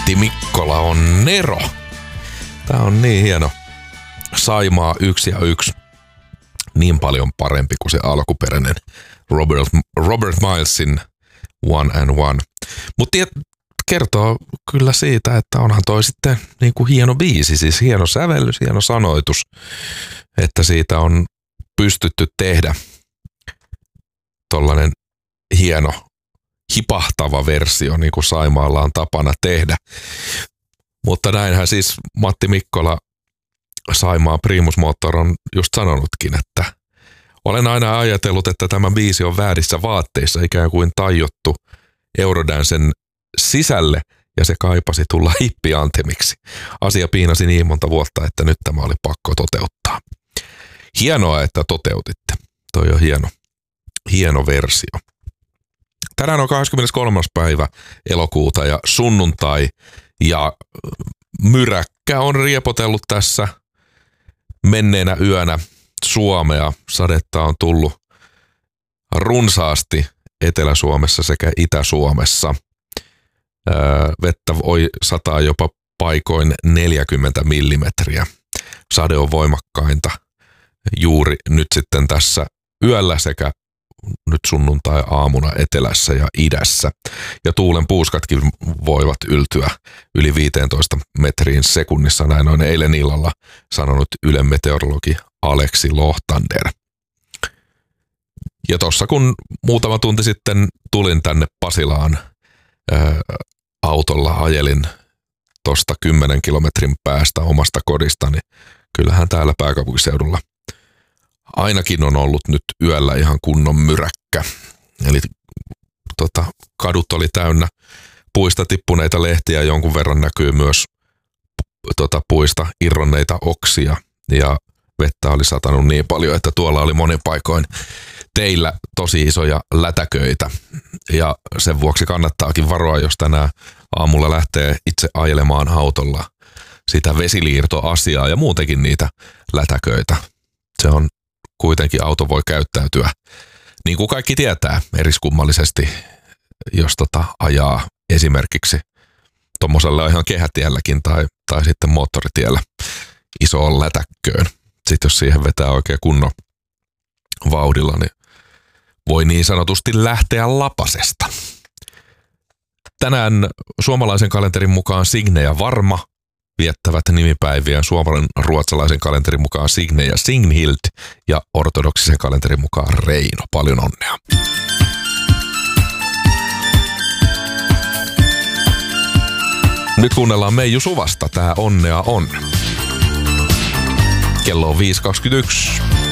Matti Mikkola on Nero. Tää on niin hieno. Saimaa 1 ja 1. Niin paljon parempi kuin se alkuperäinen Robert Milesin One and One. Mutta kertoo kyllä siitä, että onhan toi sitten niin kuin hieno biisi, siis hieno sävellys, hieno sanoitus, että siitä on pystytty tehdä tollainen hieno hipahtava versio, niin kuin Saimaalla on tapana tehdä. Mutta näinhän siis Matti Mikkola, Saimaa Primus Motor, on just sanonutkin, että olen aina ajatellut, että tämä biisi on väärissä vaatteissa, ikään kuin tajottu Eurodancen sisälle, ja se kaipasi tulla hippiantemiksi. Asia piinasi niin monta vuotta, että nyt tämä oli pakko toteuttaa. Hienoa, että toteutitte. Toi on hieno versio. Tänään on 23. päivä elokuuta ja sunnuntai, ja myräkkä on riepotellut tässä menneenä yönä Suomea. Sadetta on tullut runsaasti Etelä-Suomessa sekä Itä-Suomessa. Vettä voi sataa jopa paikoin 40 millimetriä. Sade on voimakkainta juuri nyt sitten tässä yöllä sekä nyt sunnuntai-aamuna etelässä ja idässä. Ja tuulen puuskatkin voivat yltyä yli 15 metriin sekunnissa, näin on eilen illalla sanonut Ylen meteorologi Aleksi Lohtander. Ja tossa kun muutama tunti sitten tulin tänne Pasilaan autolla, ajelin tosta 10 kilometrin päästä omasta kodistani, kyllähän täällä pääkaupunkiseudulla ainakin on ollut nyt yöllä ihan kunnon myräkkä. Eli kadut oli täynnä puista tippuneita lehtiä, jonkun verran näkyy myös puista irronneita oksia, ja vettä oli satanut niin paljon, että tuolla oli monin paikoin teillä tosi isoja lätäköitä. Ja sen vuoksi kannattaakin varoa, jos tänään aamulla lähtee itse ajelemaan autolla sitä vesiliirtoasiaa ja muutenkin niitä lätäköitä. Se on kuitenkin, auto voi käyttäytyä, niin kuin kaikki tietää, eriskummallisesti, jos ajaa esimerkiksi tuommoisella ihan kehätielläkin tai sitten moottoritiellä isoon lätäkköön. Sitten jos siihen vetää oikein kunnon vauhdilla, niin voi niin sanotusti lähteä lapasesta. Tänään suomalaisen kalenterin mukaan Signe ja Varma viettävät nimipäiviä, ruotsalaisen kalenterin mukaan Signe ja Signhild ja ortodoksisen kalenterin mukaan Reino. Paljon onnea! Nyt kuunnellaan Meiju Suvasta. Tää Onnea on. Kello on 5.21.